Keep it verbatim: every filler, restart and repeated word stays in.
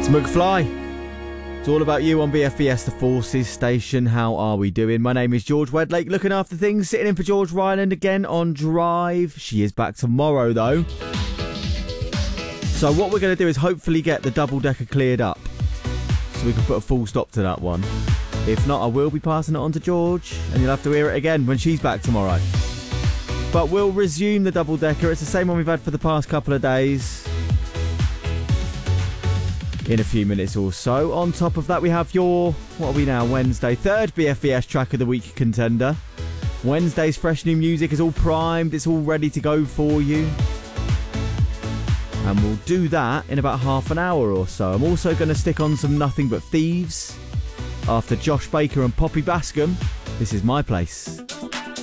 McFly. It's all about you on B F B S, the Forces Station. How are we doing? My name is George Wedlake, looking after things, sitting in for George Ryland again on Drive. She is back tomorrow, though. So what we're going to do is hopefully get the double-decker cleared up, so we can put a full stop to that one. If not, I will be passing it on to George, and you'll have to hear it again when she's back tomorrow. But we'll resume the double-decker. It's the same one we've had for the past couple of days. In a few minutes or so. On top of that, we have your, what are we now, Wednesday, third B F B S Track of the Week contender. Wednesday's fresh new music is all primed, it's all ready to go for you. And we'll do that in about half an hour or so. I'm also going to stick on some Nothing But Thieves. After Josh Baker and Poppy Bascom, this is My Place.